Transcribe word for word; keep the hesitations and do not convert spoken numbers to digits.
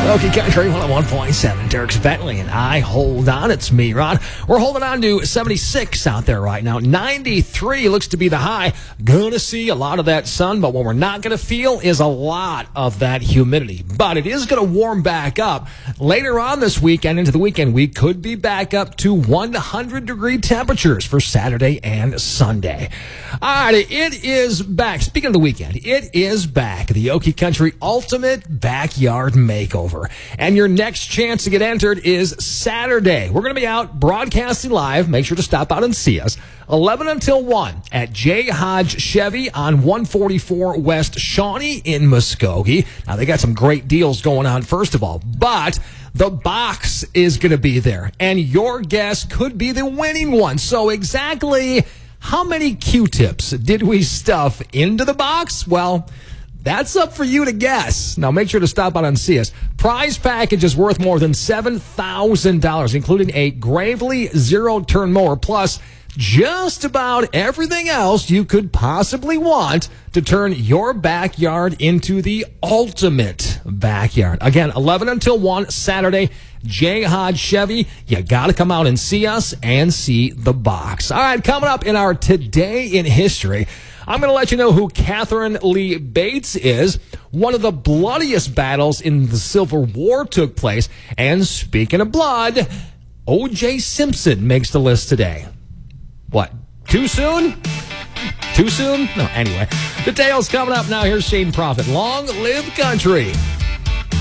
Okie Country one oh one point seven. Dirks Bentley and I Hold On. It's me, Ron. We're holding on to seventy-six out there right now. ninety-three looks to be the high. Gonna see a lot of that sun, but what we're not gonna feel is a lot of that humidity. But it is gonna warm back up. Later on this weekend, into the weekend, we could be back up to one hundred degree temperatures for Saturday and Sunday. All right, it is back. Speaking of the weekend, it is back. The Okie Country Ultimate Backyard Makeover. And your next chance to get entered is Saturday. We're going to be out broadcasting live. Make sure to stop out and see us. eleven until one at J. Hodge Chevy on one forty-four West Shawnee in Muskogee. Now, they got some great deals going on, first of all, but the box is going to be there, and your guess could be the winning one. So exactly how many Q-tips did we stuff into the box? Well, that's up for you to guess. Now, make sure to stop out and see us. Prize package is worth more than seven thousand dollars, including a Gravely zero-turn mower, plus just about everything else you could possibly want to turn your backyard into the ultimate backyard. Again, eleven until one, Saturday, J. Hodge Chevy. You got to come out and see us and see the box. All right, coming up in our Today in History, I'm going to let you know who Catherine Lee Bates is. One of the bloodiest battles in the Civil War took place. And speaking of blood, O J. Simpson makes the list today. What? Too soon? Too soon? No, anyway. Details coming up now. Here's Shane Prophet. Long live country.